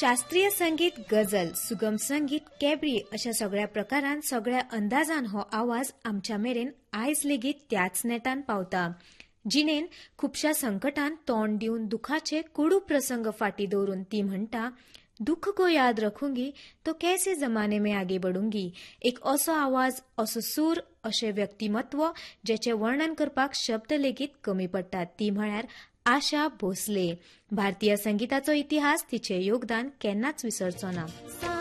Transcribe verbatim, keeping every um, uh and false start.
शास्त्रीय संगीत, गझल, सुगम संगीत, कॅबरी अशा सगळ्या प्रकारान सगळ्या अंदाजान हो आवाज आमच्या मेरेन आयज लेगीत त्याच नेटान पावता. जिणेन खुबशा संकटान तोंड दिवन दुखाचे कोडू प्रसंग फाटी दवरून ती म्हणटा, दुख को याद रखूंगी तो कैसे जमाने में आगे बढ़ूंगी. एक असो आवाज, असो सूर, अशें व्यक्तिमत्व जेचे वर्णन करपाक शब्द लेगीत कमी पडटात. ती म्हळ्यार आशा भोसले. भारतीय संगीताचो इतिहास, तिचे योगदान केन्नाच विसरचो ना.